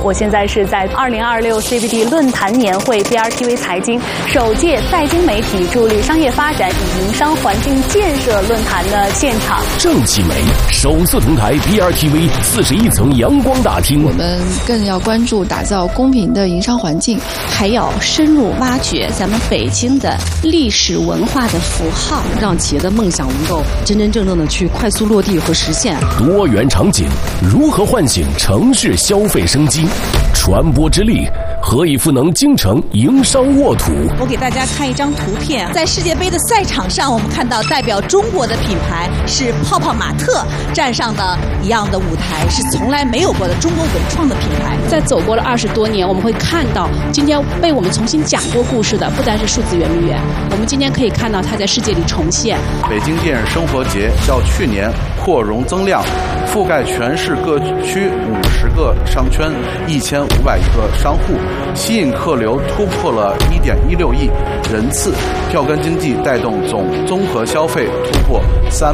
我现在是在2026 CBD 论坛年会 BRTV 财经首届在京媒体助力商业发展与营商环境建设论坛的现场。 郑启梅首次同台 BRTV 41层阳光大厅。 我们更要关注打造公平的营商环境， 还要深入挖掘咱们北京的历史文化的符号， 让企业的梦想能够真真正正的去快速落地和实现。 多元场景如何唤醒城市消费生机？传播之力何以赋能京城营商沃土？ 我给大家看一张图片，在世界杯的赛场上，我们看到代表中国的品牌是泡泡玛特站上的一样的舞台，是从来没有过的中国文创的品牌。 在走过了20多年，我们会看到今天被我们重新讲过故事的，不单是数字圆明园，我们今天可以看到它在世界里重现。 北京电影生活节较去年扩容增量，覆盖全市各区50个商圈，1500个商户，吸引客流突破了1.16亿人次，票根经济带动总综合消费突破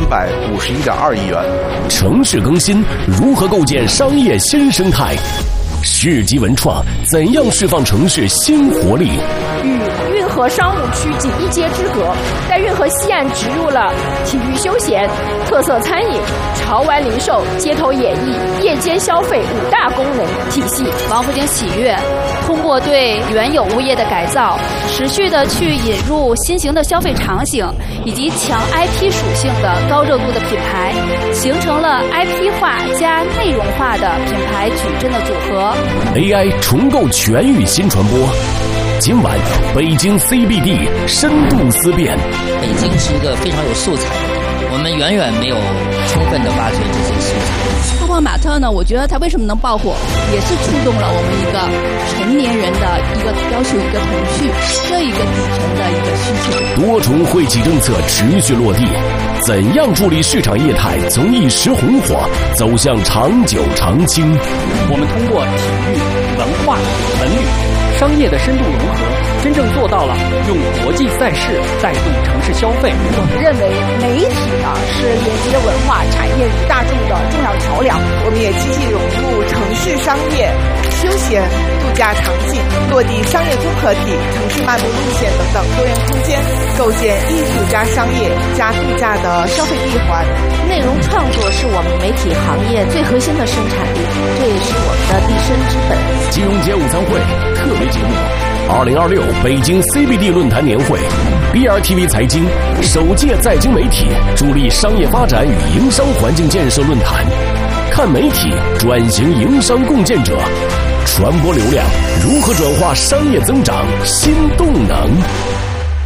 351.2亿元。 城市更新如何构建商业新生态？市级文创怎样释放城市新活力？ 与运河商务区仅一街之隔，在运河西岸植入了体育休闲、特色餐饮、潮玩零售、街头演艺、夜间消费5大功能体系。 王府井喜悦通过对原有物业的改造，持续的去引入新型的消费场景，以及强 IP 属性的高热度的品牌，形成了 IP 化加内容化的品牌矩阵的组合。 AI 重构全域新传播。今晚北京 CBD 深度思辨。 北京是一个非常有素材的，我们远远没有充分的挖掘这些素材。 泡泡玛特呢，我觉得它为什么能爆火，也是触动了我们一个成年人的一个要求一个童趣这一个底层的一个需求。 多重惠企政策持续落地，怎样助力市场业态从一时红火走向长久长青？ 我们通过体育、文化、文旅、商业的深度融合，真正做到了用国际赛事带动城市消费。 我们认为媒体呢是连接文化产业与大众的重要桥梁。 我们也积极融入城市商业、休闲、度假场景，落地商业综合体、城市漫步路线等等多元空间，构建艺术加商业加度假的消费闭环。 内容创作是我们媒体行业最核心的生产力，这也是我们的立身之本。 金融街午餐会特别节目，2026北京 CBD 论坛年会 ，BRTV 财经首届在京媒体助力商业发展与营商环境建设论坛，看媒体转型营商共建者，传播流量如何转化商业增长新动能。